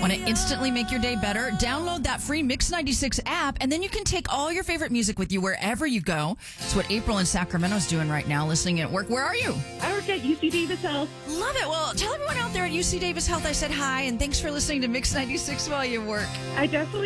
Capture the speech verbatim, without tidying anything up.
Want to instantly make your day better? Download that free Mix ninety-six app, and then you can take all your favorite music with you wherever you go. It's what April in Sacramento's doing right now, listening at work. Where are you? I work at U C Davis Health. Love it. Well, tell everyone out there at U C Davis Health I said hi, and thanks for listening to Mix ninety-six while you work. I definitely